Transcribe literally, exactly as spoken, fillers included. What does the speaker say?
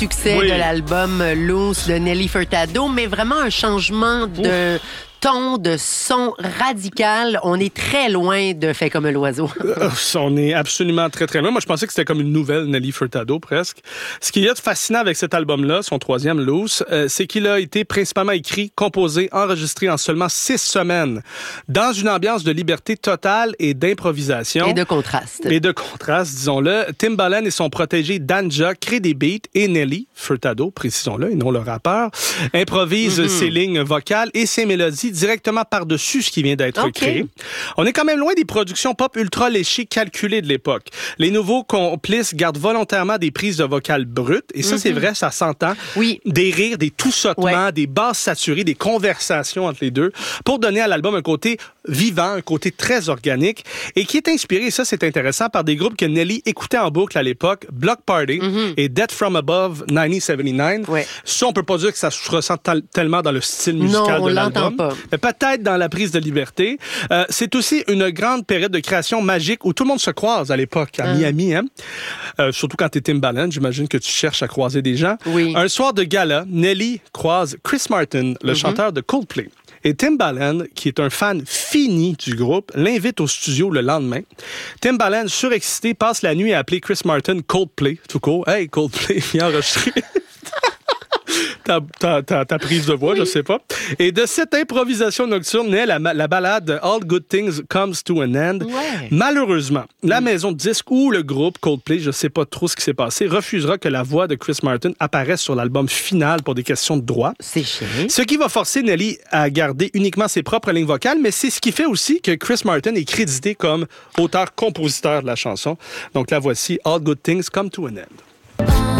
succès Oui. de l'album Loose de Nelly Furtado, mais vraiment un changement de ton, de son radical. On est très loin de Fait comme l'oiseau. Euh, on est absolument très, très loin. Moi, je pensais que c'était comme une nouvelle Nelly Furtado, presque. Ce qu'il y a de fascinant avec cet album-là, son troisième, Loose, euh, c'est qu'il a été principalement écrit, composé, enregistré en seulement six semaines, dans une ambiance de liberté totale et d'improvisation. Et de contraste. Et de contraste, disons-le. Timbaland et son protégé Danja créent des beats et Nelly Furtado, précisons-le, et non le rappeur, improvise mm-hmm. ses lignes vocales et ses mélodies directement par-dessus ce qui vient d'être okay. créé. On est quand même loin des productions pop ultra léchées calculées de l'époque. Les nouveaux complices gardent volontairement des prises de vocales brutes, et ça, mm-hmm. c'est vrai, ça s'entend. Oui. Des rires, des tout-sautements, ouais. des basses saturées, des conversations entre les deux, pour donner à l'album un côté vivant, un côté très organique, et qui est inspiré, et ça, c'est intéressant, par des groupes que Nelly écoutait en boucle à l'époque, Block Party mm-hmm. et Death from Above dix-neuf soixante-dix-neuf. Ouais. Ça, on peut pas dire que ça se ressent t- tellement dans le style musical non, on de l'album. l'entend pas. Mais peut-être dans la prise de liberté. Euh, c'est aussi une grande période de création magique où tout le monde se croise à l'époque, à euh. Miami. Hein? Euh, surtout quand t'es Timbaland, j'imagine que tu cherches à croiser des gens. Oui. Un soir de gala, Nelly croise Chris Martin, le mm-hmm. chanteur de Coldplay. Et Timbaland, qui est un fan fini du groupe, l'invite au studio le lendemain. Timbaland, surexcité, passe la nuit à appeler Chris Martin Coldplay, tout court. Hey, Coldplay, viens enregistrer. Ta, ta, ta, ta prise de voix, oui. je sais pas. Et de cette improvisation nocturne naît la, la balade All Good Things Comes to an End. Ouais. Malheureusement, la mm. maison de disques ou le groupe Coldplay, je sais pas trop ce qui s'est passé, refusera que la voix de Chris Martin apparaisse sur l'album final pour des questions de droit. C'est chiant. Ce qui va forcer Nelly à garder uniquement ses propres lignes vocales, mais c'est ce qui fait aussi que Chris Martin est crédité comme auteur-compositeur de la chanson. Donc la voici, All Good Things Come to an End.